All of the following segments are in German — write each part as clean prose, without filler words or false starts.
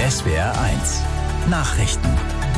SWR1 Nachrichten.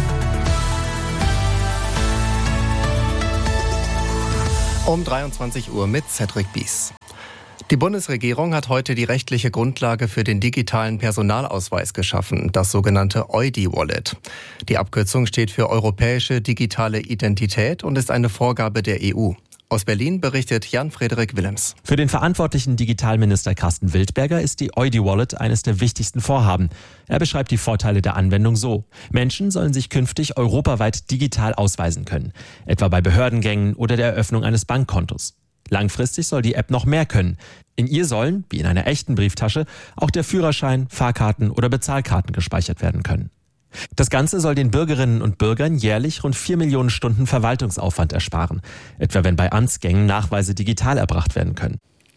Um 23 Uhr mit Cedric Bies. Die Bundesregierung hat heute die rechtliche Grundlage für den digitalen Personalausweis geschaffen, das sogenannte EUDI-Wallet. Die Abkürzung steht für Europäische Digitale Identität und ist eine Vorgabe der EU. Aus Berlin berichtet Jan-Frederik Willems. Für den verantwortlichen Digitalminister Carsten Wildberger ist die EUDI-Wallet eines der wichtigsten Vorhaben. Er beschreibt die Vorteile der Anwendung so: Menschen sollen sich künftig europaweit digital ausweisen können, etwa bei Behördengängen oder der Eröffnung eines Bankkontos. Langfristig soll die App noch mehr können. In ihr sollen, wie in einer echten Brieftasche, auch der Führerschein, Fahrkarten oder Bezahlkarten gespeichert werden können. Das Ganze soll den Bürgerinnen und Bürgern jährlich rund 4 Millionen Stunden Verwaltungsaufwand ersparen, etwa wenn bei Amtsgängen Nachweise digital erbracht werden können.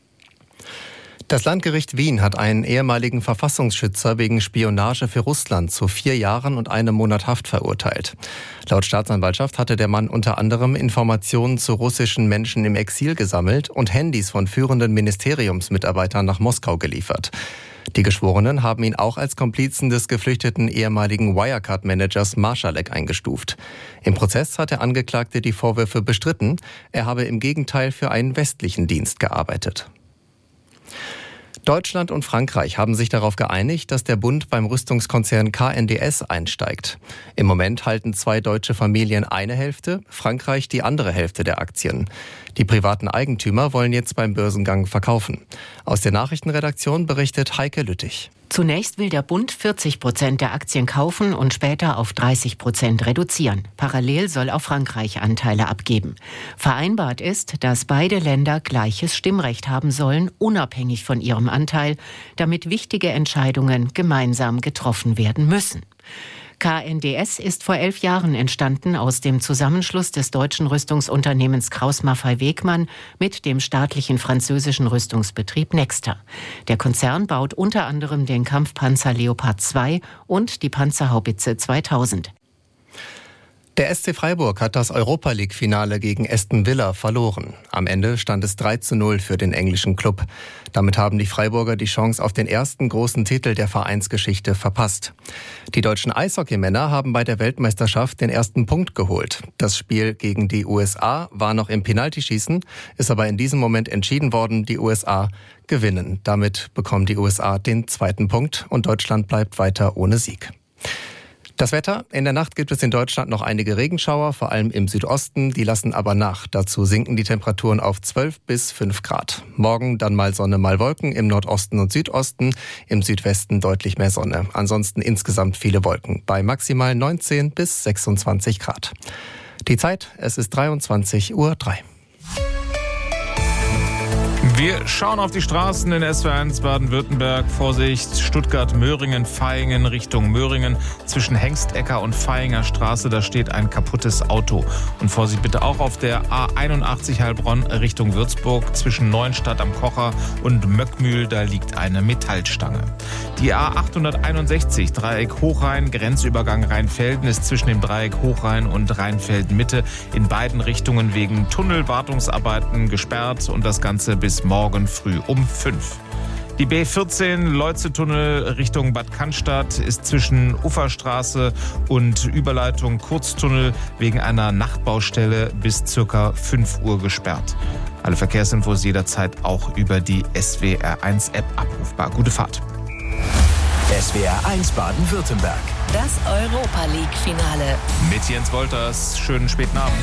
Das Landgericht Wien hat einen ehemaligen Verfassungsschützer wegen Spionage für Russland zu 4 Jahren und 1 Monat Haft verurteilt. Laut Staatsanwaltschaft hatte der Mann unter anderem Informationen zu russischen Menschen im Exil gesammelt und Handys von führenden Ministeriumsmitarbeitern nach Moskau geliefert. Die Geschworenen haben ihn auch als Komplizen des geflüchteten ehemaligen Wirecard-Managers Marschalek eingestuft. Im Prozess hat der Angeklagte die Vorwürfe bestritten. Er habe im Gegenteil für einen westlichen Dienst gearbeitet. Deutschland und Frankreich haben sich darauf geeinigt, dass der Bund beim Rüstungskonzern KNDS einsteigt. Im Moment halten 2 deutsche Familien eine Hälfte, Frankreich die andere Hälfte der Aktien. Die privaten Eigentümer wollen jetzt beim Börsengang verkaufen. Aus der Nachrichtenredaktion berichtet Heike Lüttich. Zunächst will der Bund 40% der Aktien kaufen und später auf 30% reduzieren. Parallel soll auch Frankreich Anteile abgeben. Vereinbart ist, dass beide Länder gleiches Stimmrecht haben sollen, unabhängig von ihrem Anteil, damit wichtige Entscheidungen gemeinsam getroffen werden müssen. KNDS ist vor 11 Jahren entstanden aus dem Zusammenschluss des deutschen Rüstungsunternehmens Krauss-Maffei-Wegmann mit dem staatlichen französischen Rüstungsbetrieb Nexter. Der Konzern baut unter anderem den Kampfpanzer Leopard 2 und die Panzerhaubitze 2000. Der SC Freiburg hat das Europa-League-Finale gegen Aston Villa verloren. Am Ende stand es 3:0 für den englischen Klub. Damit haben die Freiburger die Chance auf den ersten großen Titel der Vereinsgeschichte verpasst. Die deutschen Eishockeymänner haben bei der Weltmeisterschaft den ersten Punkt geholt. Das Spiel gegen die USA war noch im Penaltyschießen, ist aber in diesem Moment entschieden worden, die USA gewinnen. Damit bekommen die USA den 2. Punkt und Deutschland bleibt weiter ohne Sieg. Das Wetter: In der Nacht gibt es in Deutschland noch einige Regenschauer, vor allem im Südosten. Die lassen aber nach. Dazu sinken die Temperaturen auf 12 bis 5 Grad. Morgen dann mal Sonne, mal Wolken im Nordosten und Südosten. Im Südwesten deutlich mehr Sonne. Ansonsten insgesamt viele Wolken bei maximal 19 bis 26 Grad. Die Zeit: Es ist 23:03 Uhr. Wir schauen auf die Straßen in SWR1 Baden-Württemberg. Vorsicht, Stuttgart, Möhringen, Vaihingen Richtung Möhringen. Zwischen Hengstecker und Vaihinger Straße, da steht ein kaputtes Auto. Und Vorsicht bitte auch auf der A81 Heilbronn Richtung Würzburg. Zwischen Neuenstadt am Kocher und Möckmühl, da liegt eine Metallstange. Die A861 Dreieck Hochrhein, Grenzübergang Rheinfelden, ist zwischen dem Dreieck Hochrhein und Rheinfelden Mitte in beiden Richtungen wegen Tunnelwartungsarbeiten gesperrt und das Ganze bis morgen früh um 5. Die B14 Leutze-Tunnel Richtung Bad Cannstatt ist zwischen Uferstraße und Überleitung Kurztunnel wegen einer Nachtbaustelle bis ca. 5 Uhr gesperrt. Alle Verkehrsinfos jederzeit auch über die SWR1-App abrufbar. Gute Fahrt. SWR1 Baden-Württemberg. Das Europa-League-Finale. Mit Jens Wolters. Schönen späten Abend.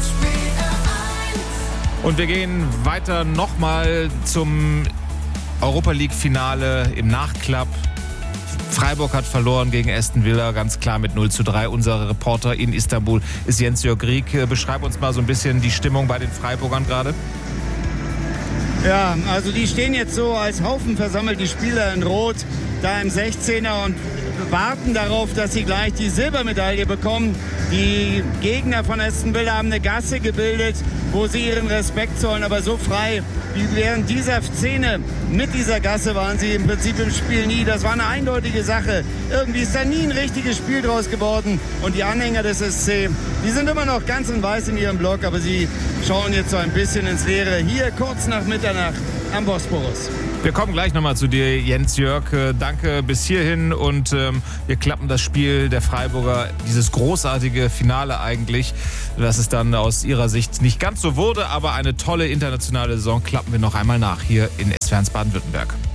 Und wir gehen weiter nochmal zum Europa-League-Finale im Nachklapp. Freiburg hat verloren gegen Aston Villa, ganz klar mit 0:3. Unser Reporter in Istanbul ist Jens-Jörg Rieck. Beschreib uns mal so ein bisschen die Stimmung bei den Freiburgern gerade. Ja, also die stehen jetzt so als Haufen versammelt, die Spieler in Rot, da im 16er und warten darauf, dass sie gleich die Silbermedaille bekommen. Die Gegner von Aston Villa haben eine Gasse gebildet, wo sie ihren Respekt zollen, aber so frei wie während dieser Szene mit dieser Gasse waren sie im Prinzip im Spiel nie. Das war eine eindeutige Sache. Irgendwie ist da nie ein richtiges Spiel draus geworden und die Anhänger des SC, die sind immer noch ganz in weiß in ihrem Block, aber sie schauen jetzt so ein bisschen ins Leere. Hier kurz nach Mitternacht am Bosporus. Wir kommen gleich nochmal zu dir, Jens-Jörg. Danke bis hierhin und wir klappen das Spiel der Freiburger, dieses großartige Finale eigentlich, dass es dann aus ihrer Sicht nicht ganz so wurde, aber eine tolle internationale Saison klappen wir noch einmal nach hier in SWR1 Baden-Württemberg.